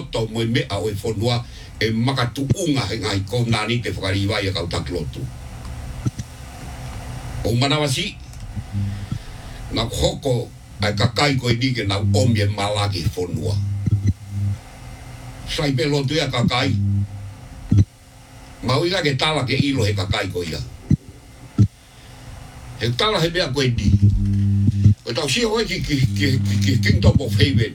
loto mo me a o fonua e makatu unga he ngai ko nani te whakariwa i a kautaki lotu. O manawasi, na hoko ai kakai ko i nike na omie malaki fonua. Sai pe lotu ia kakai. Mauira ke tala ke ilo he kakai ko ia. He tala he mea ko i ni. O tau si hoi ki kingdom of heaven.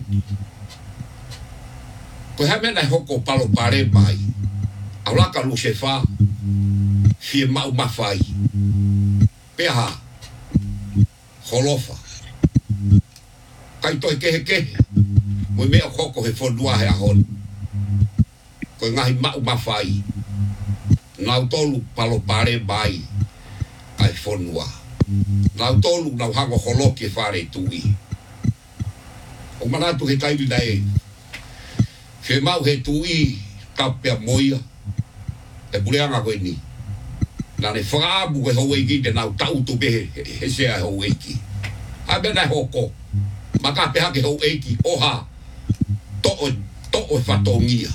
Ko ha mena hoko palo pare mai. Aulaka lu se fa. Fie mau mawhai. Peha. Holofa. Kai toi kehe. Mo mea hoko he fonua he ahon. Ko ngahi mau mawhai. Nau tolu palo pare mai. Ai fonua. Nau tolu nau hango holoki whare tui. O manatu he tairi nei. He mau he tui kapea moia. E bureanga koe ni. Nane whaamu he haueiki te nau tautu behe he sea haueiki. Ha mena hoko. Maka peha ke haueiki oha. To'o e whatongia.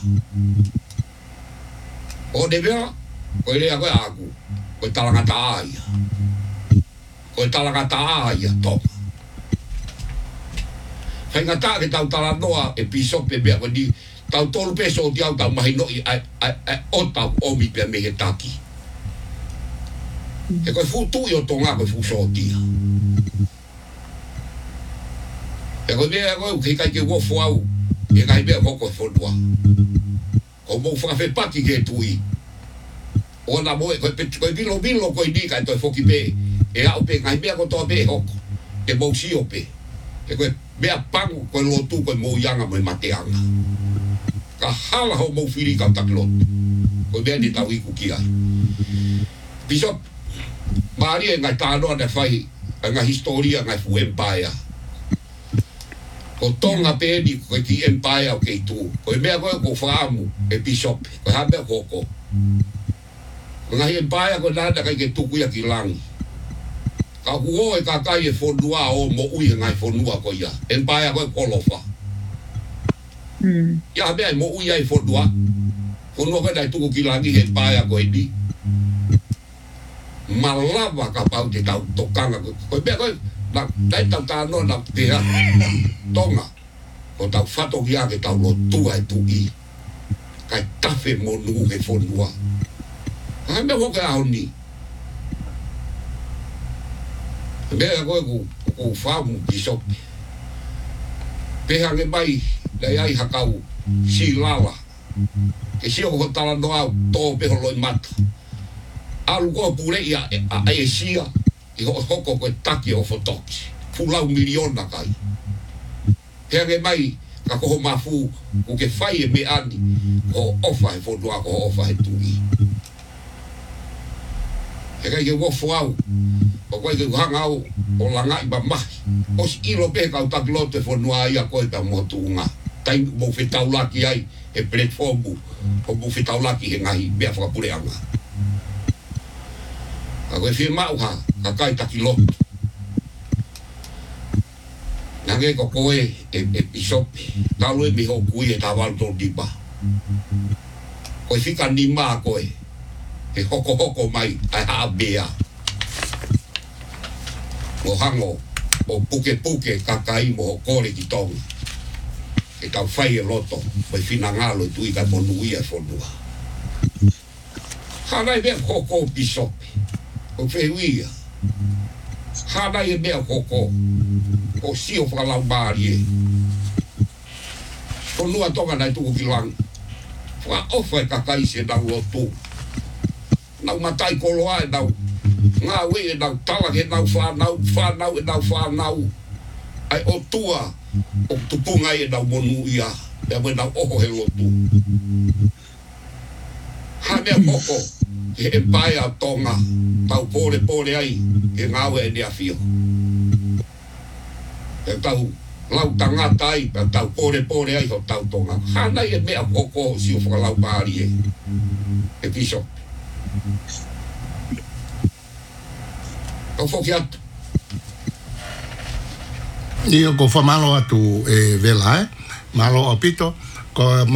O ne mea. Koe rea koe aku. Koe talangata aia. Koe talangata aia tonga. Whai ngata ke tau talanoa e pisope mea koe ni. Tau tolu peso o tiau tau mahi noi o tau omi pia me he taki. E koe futu i o tonga koe fuso o tia. E koe mea koe kei kai ke wofo au. E ngai mea koko e fonua. Ko mou whakawhe paki ke tui. O na moe koe bilo koe ni kai toi foki pe. E au pe ngai mea koe toa pe hoko. E mou si o pe. E koe mea pangu koe lotu koe mou yanga moe mateanga. Ka hala ho mou whiri kau takilotu. Koe mea ni tau iku ki ai. Bishop, maari e ngai tānoa ne whai, e ngai historia ngai fu empire. Ko tonga pēni koe ki empire o kei tū. Koe mea koe ko whaamu e bishop, koe hamea koko. Ko ngai empire koe nanda kai ke tukuia ki langi. Ka huo e kakai e whonua o mo ui e ngai whonua koe ia. Empire koe kolofa. Ia mea mo ui ai whonua. Whonua koe nai tuku ki langi he empire koe ni. Malawa ka pau te tau tokanga koe mea koe nai tau tānoa na tea tonga ko tau whato ki ake tau lo tua e tui kai tafe mo nuu he whonua kai mea hoke aho ni mea koe ku whamu ki sope pehange mai nei ai hakau si lala ke si o tala no au tō peho loi mata alu koe pure ia a e sia i hoko koe taki o fotoki fulau miliona kai pehange mai ka koho mafu ku ke whai e me ani ko ofa he whonua ko ofa he tui he kai ke wofo au o koe ke hanga au o langai ba mahi o si ilo pehe kau taki lote whonua ia koe ta motu unga tai mo whetau laki ai he platformu o mo whetau laki he ngahi mea whakapure anga a koe whie mau ha ka kai taki lote nange ko koe e pisope talu e miho kui e tawalu tō dipa koe whika ni maa koe e hoko mai ai haa bea mo hango mo puke kakai mo kore ki tonga e tau whai e loto koe whina ngalo e tui kai monui e whonua hanai mea hoko pisope o whewia hanai e mea hoko o sio whakalau maari e whonua tonga nai tuku ki langi wha ofa e kakai se nau lotu nau matai koloa e nau ngā we e nau tala ke nau whanau e nau whanau ai o tua o tupunga e nau monu ia e me nau oho he lotu hane hoko he e pai a tonga tau pore ai e ngāwe e nea fio e tau lau tangata ai e tau pore ai ho tau tonga hanai e mea hoko si o whakalau maari e piso kau whoki atu Io ko whamalo atu e vela malo o pito ko